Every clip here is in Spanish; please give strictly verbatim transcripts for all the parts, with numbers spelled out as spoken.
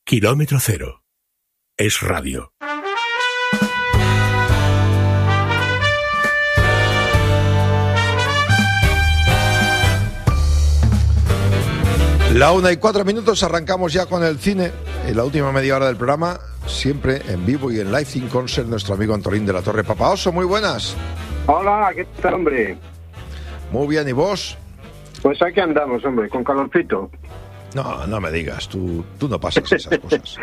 Kilómetro Cero. Es radio. La una y cuatro minutos, arrancamos ya con el cine. En la última media hora del programa, siempre en vivo y en live in concert, nuestro amigo Antolín de la Torre. Papaoso, muy buenas. Hola, ¿qué tal, hombre? Muy bien, ¿y vos? Pues aquí andamos, hombre, con calorcito. No, no me digas, tú, tú no pasas esas cosas.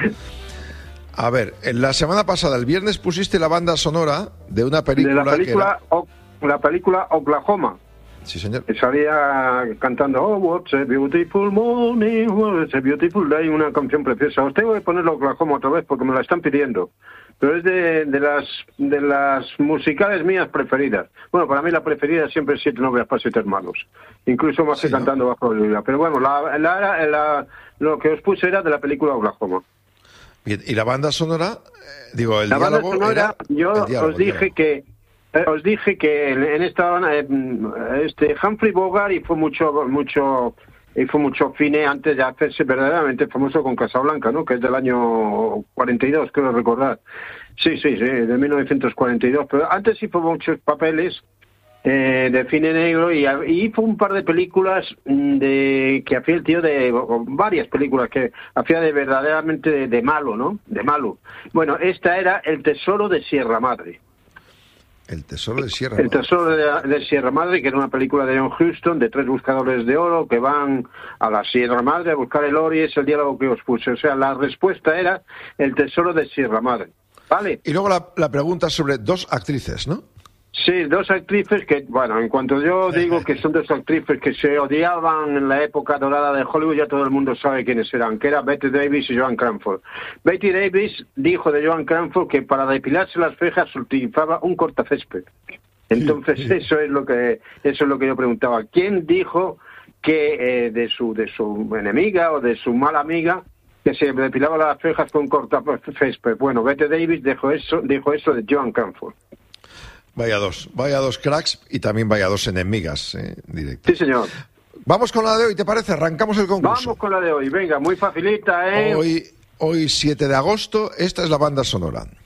A ver, en la semana pasada, el viernes, pusiste la banda sonora de una película... De la película, que era... o, la película Oklahoma. Sí, señor. Que salía cantando Oh, what's a beautiful morning, what's a beautiful day, una canción preciosa. Os tengo que poner Oklahoma otra vez porque me la están pidiendo. Pero es de, de las de las musicales mías preferidas. Bueno, para mí la preferida siempre es Siete novias para siete hermanos. Incluso más sí, que ¿no? Cantando bajo la lluvia. Pero bueno, la, la, la, lo que os puse era de la película Oklahoma. Bien, ¿y la banda sonora? Eh, digo, el la diálogo banda sonora, era yo diálogo, os dije que eh, os dije que en, en esta eh, este Humphrey Bogart y fue mucho mucho y fue mucho cine antes de hacerse verdaderamente famoso con Casablanca, ¿no? Que es del año cuarenta y dos, creo recordar. Sí, sí, sí, de mil novecientos cuarenta y dos. Pero antes hizo muchos papeles eh, de cine negro y, y hizo un par de películas de que hacía el tío de o, varias películas que hacía de verdaderamente de, de malo, ¿no? De malo. Bueno, esta era El tesoro de Sierra Madre. El tesoro de Sierra Madre. El tesoro de, de Sierra Madre, que era una película de John Huston, de tres buscadores de oro que van a la Sierra Madre a buscar el oro, y es el diálogo que os puse. O sea, la respuesta era El tesoro de Sierra Madre. ¿Vale? Y luego la, la pregunta sobre dos actrices, ¿no? Sí, dos actrices que, bueno, en cuanto yo digo que son dos actrices que se odiaban en la época dorada de Hollywood, ya todo el mundo sabe quiénes eran, que era Bette Davis y Joan Crawford. Bette Davis dijo de Joan Crawford que para depilarse las cejas utilizaba un cortacésped. Entonces sí, sí. eso es lo que eso es lo que yo preguntaba. ¿Quién dijo que eh, de su de su enemiga o de su mala amiga que se depilaba las cejas con cortacésped? Bueno, Bette Davis dijo eso, dijo eso de Joan Crawford. Vaya dos, vaya dos cracks y también vaya dos enemigas, ¿eh? Directo. Sí, señor. Vamos con la de hoy, ¿te parece? Arrancamos el concurso. Vamos con la de hoy, venga, muy facilita, ¿eh? Hoy, hoy siete de agosto, esta es la banda sonora.